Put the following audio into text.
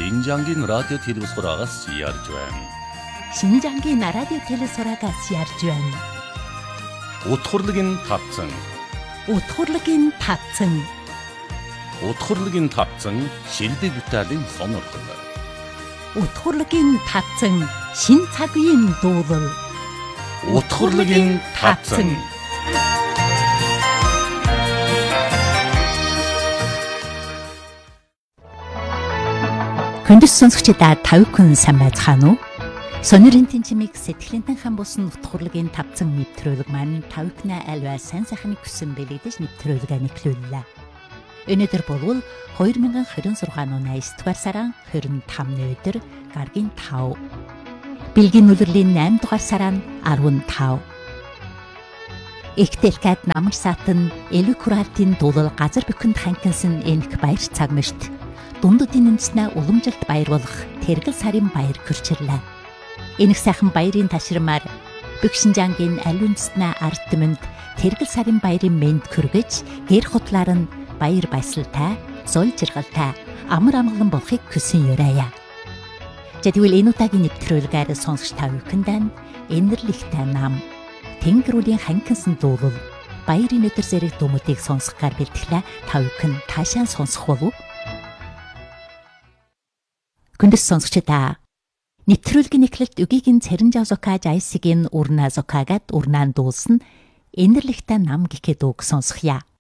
신장긴 라디오 телевизорагаас ярьж байна. 신장긴 라디오 телевизорагаас ярьж байна. Утгурлыгийн тавцан. Утгурлыгийн тавцан. Утгурлыгийн тавцан шилдэг Италийн сонирхол. Утгурлыгийн тавцан шин цаг үеийн дуулал. Утгурлыгийн тавцан. Хүндэс сонсогчдаа тав хүн сайн байцгаана уу? Сонирын тэнцмиг сэтгэлийн хан бусан утгурлыгийн тавцан нэвтрүүлэг маань тав хүнээ альва сайн сайхныг хүссэн бэлэгдэж нэвтрүүлгээ нэвтрүүллээ. Өнөөдөр бол 2026 оны 9 дугаар сарын 25-ны өдөр гаргийн 5. Бэлгийн үлрэлийн 8 дугаар сарын 15. Ихтэлкат намар саатан Элүкуралтын дуулал газар бүхэнд ханкинсан энх баяр цагмшт дундуудын үндэснээ уламжилт баярлуулах тэргэл сарын баяр хүрчирлээ. Энх сайхан баярын ташрамаар Бэкшинжангийн аль үндэснээ ард түмэнд тэргэл сарын баярын мэнд хүргэж гэр хутлаар нь баяр баясгалтай, зол жаргалтай амар амгалан болохыг хүсэн юраяа. Тэгвэл энэ удаагийн нэвтрүүлгээр сонсогч та бүхэндээ энэрлэгтэй нам Тэнгэрүүлийн ханкинсан дуулал баярын өдөр зэрэг дүмүүдийг сонсохоор бэлтгэлээ та бүхэн таашаан сонсох болов. Хүндэс сонсогчдаа нэвтрүүлгийн эхлэлд үгийн Цэрэнжаозока Жайсигийн Урна Зокагад урнаан дуулсан энэрлэгтэй нам гэхэд үг сонсохъя.